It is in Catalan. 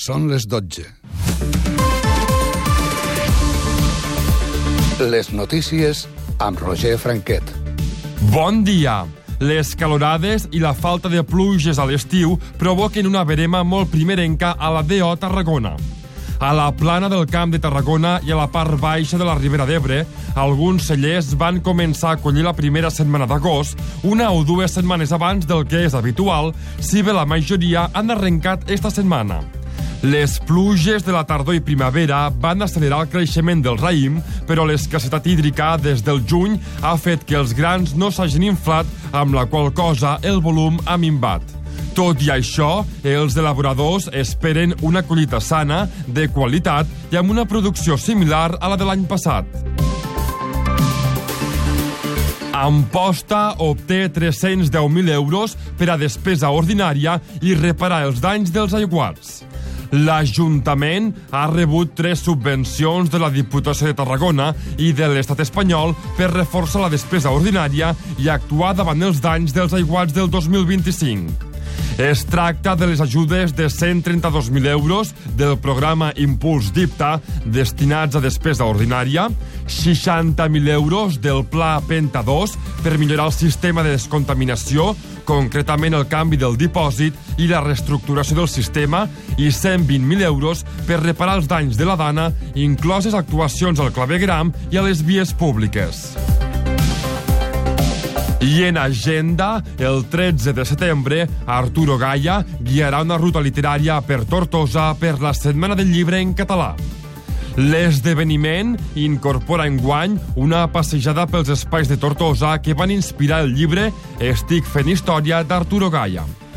Són les 12. Les notícies amb Roger Franquet. Bon dia. Les calorades i la falta de pluges a l'estiu provoquen una verema molt primerenca a la DO Tarragona. A la plana del Camp de Tarragona i a la part baixa de la Ribera d'Ebre, alguns cellers van començar a collir la primera setmana d'agost, 1 o 2 setmanes abans del que és habitual, si bé la majoria han arrencat esta setmana. Les pluges de la tardor i primavera van accelerar el creixement del raïm, però l'escassetat hídrica des del juny ha fet que els grans no s'hagin inflat, amb la qual cosa el volum ha minvat. Tot i això, els elaboradors esperen una collita sana, de qualitat i amb una producció similar a la de l'any passat. Amposta obté 310.000 euros per a despesa ordinària i reparar els danys dels aiguats. L'Ajuntament ha rebut 3 subvencions de la Diputació de Tarragona i de l'Estat espanyol per reforçar la despesa ordinària i actuar davant els danys dels aiguats del 2025. Es tracta de les ajudes de 132.000 euros del programa Impuls DIPTA destinats a despesa ordinària, 60.000 euros del Pla Penta 2 per millorar el sistema de descontaminació, concretament el canvi del dipòsit i la reestructuració del sistema, i 120.000 euros per reparar els danys de la dana, incloses actuacions al clavegueram i a les vies públiques. I en agenda, el 13 de setembre, Arturo Gaya guiarà una ruta literària per Tortosa per la Setmana del Llibre en català. L'esdeveniment incorpora enguany una passejada pels espais de Tortosa que van inspirar el llibre Estic fent història d'Arturo Gaya.